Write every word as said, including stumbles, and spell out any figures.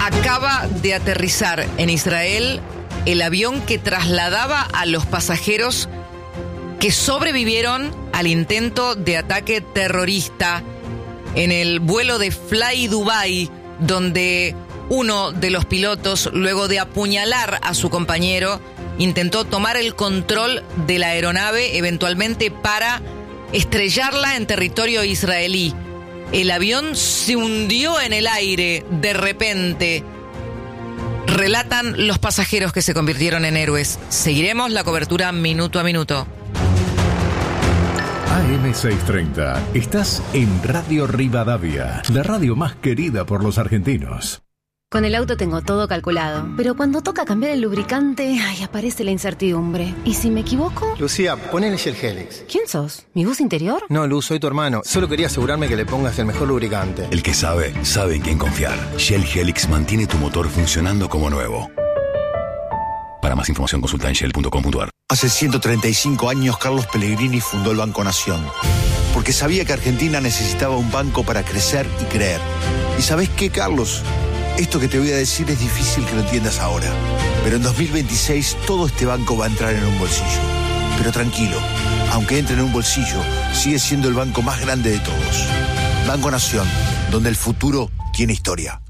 Acaba de aterrizar en Israel el avión que trasladaba a los pasajeros que sobrevivieron al intento de ataque terrorista en el vuelo de Fly Dubai, donde uno de los pilotos, luego de apuñalar a su compañero, intentó tomar el control de la aeronave, eventualmente para estrellarla en territorio israelí. El avión se hundió en el aire de repente. Relatan los pasajeros que se convirtieron en héroes. Seguiremos la cobertura minuto a minuto. A M seiscientos treinta, estás en Radio Rivadavia, la radio más querida por los argentinos. Con el auto tengo todo calculado, pero cuando toca cambiar el lubricante, ay, aparece la incertidumbre. ¿Y si me equivoco? Lucía, ponele Shell Helix. ¿Quién sos? ¿Mi voz interior? No, Luz, soy tu hermano. Solo quería asegurarme que le pongas el mejor lubricante. El que sabe, sabe en quién confiar. Shell Helix mantiene tu motor funcionando como nuevo. Para más información consulta en shell punto com punto a r. Hace ciento treinta y cinco años Carlos Pellegrini fundó el Banco Nación, porque sabía que Argentina necesitaba un banco para crecer y creer. ¿Y sabés qué, Carlos? Esto que te voy a decir es difícil que lo entiendas ahora, pero en dos mil veintiséis todo este banco va a entrar en un bolsillo. Pero tranquilo, aunque entre en un bolsillo, sigue siendo el banco más grande de todos. Banco Nación, donde el futuro tiene historia.